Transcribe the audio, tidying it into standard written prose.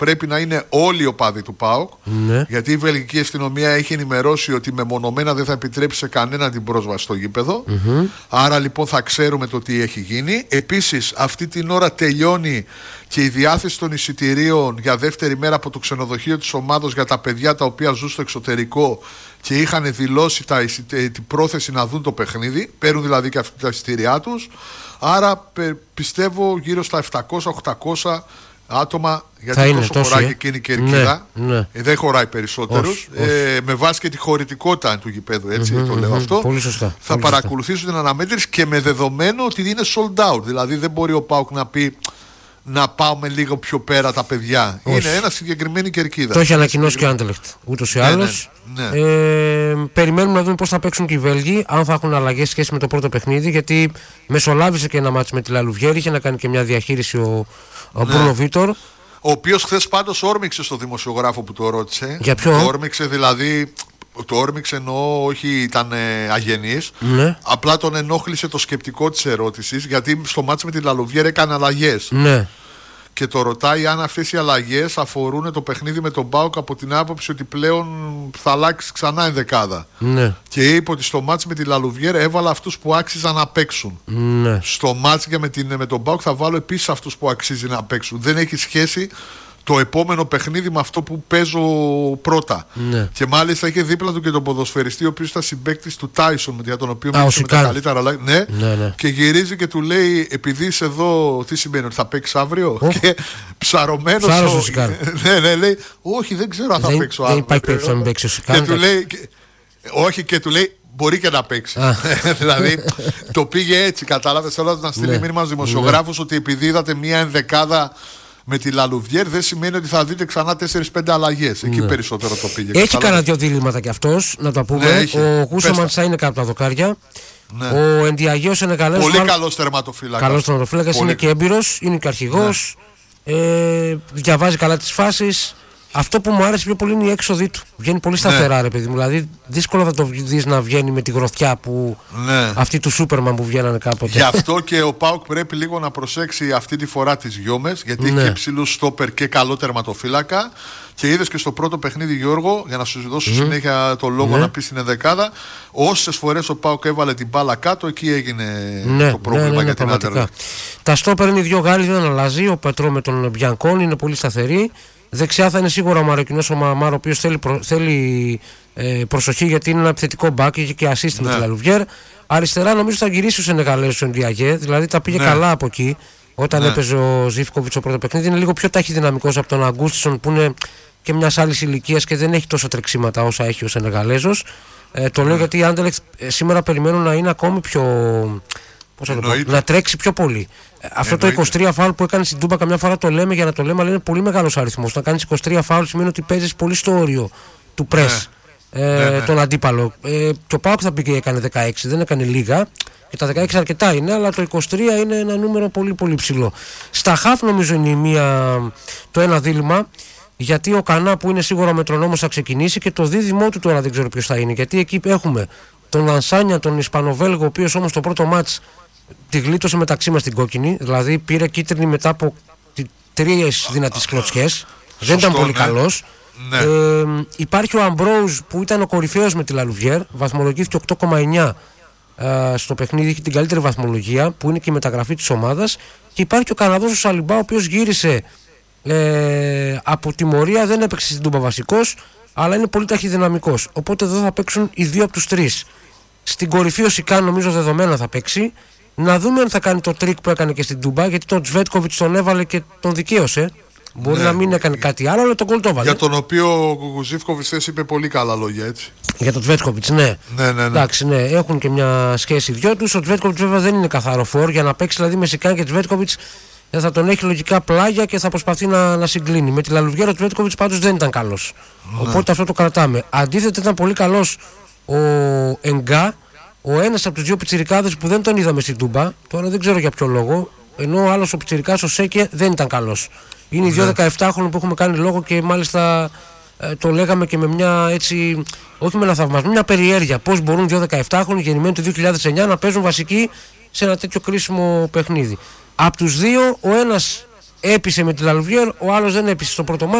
πρέπει να είναι όλοι οι οπαδοί του ΠΑΟΚ. Ναι. Γιατί η βελγική αστυνομία έχει ενημερώσει ότι μεμονωμένα δεν θα επιτρέψει σε κανένα την πρόσβαση στο γήπεδο. Άρα λοιπόν θα ξέρουμε το τι έχει γίνει. Επίσης, αυτή την ώρα τελειώνει και η διάθεση των εισιτηρίων για δεύτερη μέρα από το ξενοδοχείο της ομάδος για τα παιδιά τα οποία ζουν στο εξωτερικό και είχαν δηλώσει την πρόθεση να δουν το παιχνίδι. Παίρνουν δηλαδή και αυτά τα εισιτήριά τους. Άρα πιστεύω γύρω στα 700-800 άτομα, γιατί τόσο χωράει και εκείνη η κερκίδα. Ναι. Δεν χωράει περισσότερους. Με βάση και τη χωρητικότητα του γηπέδου, έτσι το λέω αυτό. Πολύ σωστά. Θα παρακολουθήσουν την αναμέτρηση και με δεδομένο ότι είναι sold out. Δηλαδή δεν μπορεί ο ΠΑΟΚ να πει να πάμε λίγο πιο πέρα τα παιδιά. Όχι. Είναι ένα συγκεκριμένη κερκίδα. Το έχει ανακοινώσει και ο Άντελεχτ. Ούτως ή άλλως. Ναι. Περιμένουμε να δούμε πώς θα παίξουν και οι Βέλγοι, αν θα έχουν αλλαγές σχέση με το πρώτο παιχνίδι. Γιατί μεσολάβησε και ένα μάτσο με τη Λαλουβιέρ. Είχε να κάνει και μια διαχείριση ο Μπρούνο Βίτορ. Ο οποίος χθες πάντως όρμηξε στο δημοσιογράφο που το ρώτησε. Για ποιο? Το όρμηξε δηλαδή. Το όρμηξε εννοώ, όχι ήταν αγενής. Ναι. Απλά τον ενόχλησε το σκεπτικό της ερώτησης, γιατί στο μάτς με τη Λαλουβιέρ έκανε αλλαγές. Ναι. Και το ρωτάει αν αυτές οι αλλαγές αφορούν το παιχνίδι με τον ΠΑΟΚ από την άποψη ότι πλέον θα αλλάξει ξανά ενδεκάδα. Ναι. Και είπε ότι στο μάτς με τη Λαλουβιέρ έβαλα αυτούς που άξιζαν να παίξουν. Ναι. Στο μάτς με τον ΠΑΟΚ θα βάλω επίσης αυτούς που αξίζει να παίξουν. Δεν έχει σχέση το επόμενο παιχνίδι με αυτό που παίζω πρώτα. Ναι. Και μάλιστα είχε δίπλα του και τον ποδοσφαιριστή, ο οποίος ήταν συμπαίκτης του Τάισον, για τον οποίο μίλησε με τα καλύτερα. Ναι. Και γυρίζει και του λέει: επειδή είσαι εδώ, τι σημαίνει, ότι θα παίξεις αύριο? Και ψαρωμένος. Ναι, λέει: όχι, δεν ξέρω αν θα παίξω αύριο. Δεν υπάρχει περίπτωση να μην παίξει ο Σικάν. Και του λέει: όχι, και του λέει: μπορεί και να παίξει. Δηλαδή το πήγε έτσι, κατάλαβες. Θέλω να στείλει μήνυμα στους δημοσιογράφους ότι επειδή είδατε μία ενδεκάδα με τη Λαλουβιέρ, δεν σημαίνει ότι θα δείτε ξανά 4-5 αλλαγές. Εκεί περισσότερο το πήγε. Έχει κανένα δύο διλήμματα κι αυτός, να τα πούμε. Ο Γούσο Μαντσά είναι κάτω από τα δοκάρια. Ο Εντιαγέος είναι καλός. Πολύ καλός τερματοφύλακας. Καλός τερματοφύλακας, είναι και έμπειρος, είναι και αρχηγός. Διαβάζει καλά τις φάσεις. Αυτό που μου άρεσε πιο πολύ είναι η έξοδή του. Βγαίνει πολύ σταθερά, ρε παιδί μου. Δηλαδή, δύσκολο θα το δεις να βγαίνει με τη γροθιά που. Αυτή του Σούπερμαν που βγαίνανε κάποτε. Γι' αυτό και ο ΠΑΟΚ πρέπει λίγο να προσέξει αυτή τη φορά τις γιόμες, γιατί έχει και ψηλούς στόπερ και καλό τερματοφύλακα. Και είδες και στο πρώτο παιχνίδι, Γιώργο, για να σου δώσω συνέχεια το λόγο να πει στην ενδεκάδα, όσες φορές ο ΠΑΟΚ έβαλε την μπάλα κάτω, εκεί έγινε το πρόβλημα για την Άντερλεχτ. Τα στόπερ είναι οι δύο Γάλλοι, δεν αλλάζει. Ο Πετρό με τον Μπιανκόν είναι πολύ σταθεροί. Δεξιά θα είναι σίγουρα ο Μαροκινός ο Μαμάρ, ο οποίος θέλει προσοχή, γιατί είναι ένα επιθετικό μπακ, είχε και assist με τη Λαλουβιέρ. Αριστερά νομίζω θα γυρίσει ο Σενεγαλέζος ο Ντιαγέ, δηλαδή τα πήγε καλά από εκεί. Όταν έπαιζε ο Ζίβκοβιτς ο πρώτο παιχνίδι, είναι λίγο πιο ταχυδυναμικός από τον Αγκούστισον, που είναι και μια άλλη ηλικία και δεν έχει τόσο τρεξίματα όσα έχει ο Σενεγαλέζος. Το λέω γιατί η Άντερλεχτ σήμερα περιμένουν να είναι ακόμη πιο. Να τρέξει πιο πολύ. Αυτό το 23 φάουλ που έκανε στην Τούμπα, καμιά φορά το λέμε για να το λέμε, αλλά είναι πολύ μεγάλος αριθμός. Να κάνεις 23 φάουλ σημαίνει ότι παίζεις πολύ στο όριο του πρες τον αντίπαλο. Το ΠΑΟΚ θα πήγε και έκανε 16, δεν έκανε λίγα. Και τα 16 αρκετά είναι, αλλά το 23 είναι ένα νούμερο πολύ πολύ ψηλό. Στα χαφ νομίζω είναι το ένα δίλημμα. Γιατί ο Κανά που είναι σίγουρα μετρονόμος θα ξεκινήσει και το δίδυμό του τώρα δεν ξέρω ποιος θα είναι. Γιατί εκεί έχουμε τον Λανσάνια, τον Ισπανοβέλγο, ο οποίος όμως το πρώτο μάτς τη γλίτωσε μεταξύ μας την κόκκινη. Δηλαδή πήρε κίτρινη μετά από 3 δυνατές κλωτσιές. Δεν ήταν πολύ καλός. Υπάρχει ο Αμπρόουζ που ήταν ο κορυφαίος με τη Λαλουβιέρ. Βαθμολογήθηκε 8,9 στο παιχνίδι, έχει την καλύτερη βαθμολογία, που είναι και η μεταγραφή της ομάδας. Και υπάρχει ο Καναδός ο Σαλιμπά, ο οποίος γύρισε από τιμωρία, δεν έπαιξε στην Τούμπα βασικός, αλλά είναι πολύ ταχυδυναμικός. Οπότε εδώ θα παίξουν οι δύο από τους τρεις. Στην κορυφή ο Σικάν νομίζω δεδομένα θα παίξει. Να δούμε αν θα κάνει το τρίκ που έκανε και στην Τούμπα, γιατί τον Τσβέτκοβιτς τον έβαλε και τον δικαίωσε. Μπορεί να μην έκανε κάτι άλλο, αλλά τον γκολ το έβαλε. Για τον οποίο ο Ζίβκοβιτς είπε πολύ καλά λόγια, έτσι. Για τον Τσβέτκοβιτς, ναι. Εντάξει, ναι, έχουν και μια σχέση οι δυο τους. Ο Τσβέτκοβιτς βέβαια δεν είναι καθαρό φόρ, για να παίξει δηλαδή με Σικάν και Τσβέτκοβιτς θα τον έχει λογικά πλάγια και θα προσπαθεί να συγκλίνει. Με τη Λαλουβιέρ ο Τσβέτκοβιτς πάντως δεν ήταν καλός. Οπότε αυτό το κρατάμε. Αντίθετα ήταν πολύ καλός ο Ενγκά, ο ένας από τους δύο πιτσιρικάδες που δεν τον είδαμε στην Τούμπα. Τώρα δεν ξέρω για ποιο λόγο. Ενώ ο άλλος ο πιτσιρικάς ο Σέκε δεν ήταν καλός. Είναι οι δύο 17χρονοι που έχουμε κάνει λόγο και μάλιστα το λέγαμε και με μια έτσι, όχι με ένα θαυμασμό, μια περιέργεια. Πώς μπορούν δύο 17χρονοι γεννημένοι του 2009 να παίζουν βασικοί σε ένα τέτοιο κρίσιμο παιχνίδι. Από τους δύο, ο ένας έπεισε με τη Λαλβιέρ, ο άλλος δεν έπεισε στο πρώτο μάτι.